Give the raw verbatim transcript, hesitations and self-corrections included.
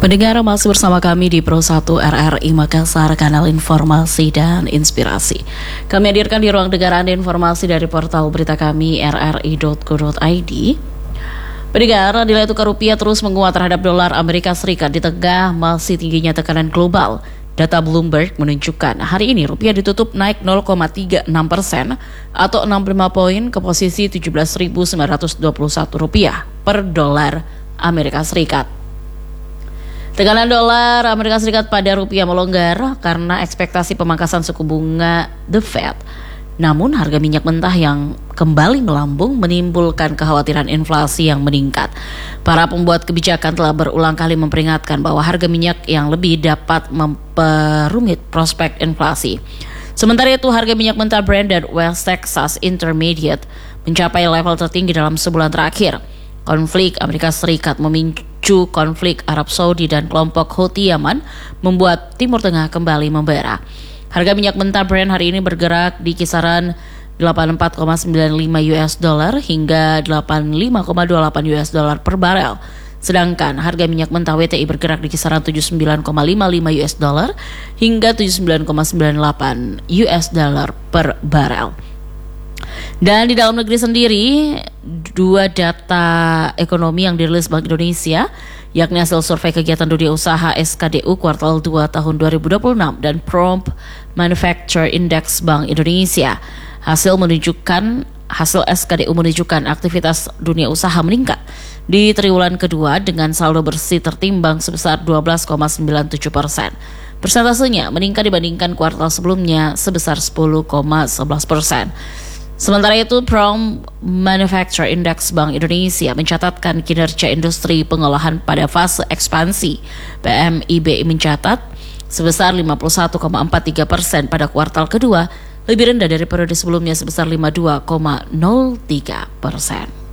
Pendengar masih bersama kami di Pro satu R R I Makassar, kanal informasi dan inspirasi. Kami hadirkan di ruang dengar Anda informasi dari portal berita kami r r i dot co dot i d. Pendengar, nilai tukar rupiah terus menguat terhadap dolar Amerika Serikat di tengah masih tingginya tekanan global. Data Bloomberg menunjukkan hari ini rupiah ditutup naik nol koma tiga enam persen atau enam puluh lima poin ke posisi tujuh belas ribu sembilan ratus dua puluh satu rupiah per dolar Amerika Serikat. Tekanan dolar Amerika Serikat pada rupiah melonggar karena ekspektasi pemangkasan suku bunga The Fed. Namun harga minyak mentah yang kembali melambung menimbulkan kekhawatiran inflasi yang meningkat. Para pembuat kebijakan telah berulang kali memperingatkan bahwa harga minyak yang lebih dapat memperumit prospek inflasi. Sementara itu harga minyak mentah Brent dan West Texas Intermediate mencapai level tertinggi dalam sebulan terakhir. Konflik Amerika Serikat memicu konflik Arab Saudi dan kelompok Houthi Yaman membuat Timur Tengah kembali membara. Harga minyak mentah Brent hari ini bergerak di kisaran delapan puluh empat koma sembilan lima U S dollar hingga delapan puluh lima koma dua delapan U S dollar per barel. Sedangkan harga minyak mentah W T I bergerak di kisaran tujuh puluh sembilan koma lima lima U S dollar hingga tujuh puluh sembilan koma sembilan delapan U S dollar per barel. Dan di dalam negeri sendiri, dua data ekonomi yang dirilis Bank Indonesia, yakni hasil survei kegiatan dunia usaha S K D U kuartal dua tahun dua ribu dua puluh enam dan Prompt Manufacture Index Bank Indonesia. Hasil menunjukkan hasil S K D U menunjukkan aktivitas dunia usaha meningkat di triwulan kedua dengan saldo bersih tertimbang sebesar dua belas koma sembilan tujuh persen. Persentasenya meningkat dibandingkan kuartal sebelumnya sebesar sepuluh koma sebelas persen. Sementara itu, Prompt Manufacture Index Bank Indonesia mencatatkan kinerja industri pengolahan pada fase ekspansi. P M I B mencatat sebesar lima puluh satu koma empat tiga persen pada kuartal kedua, lebih rendah dari periode sebelumnya sebesar lima puluh dua koma nol tiga persen.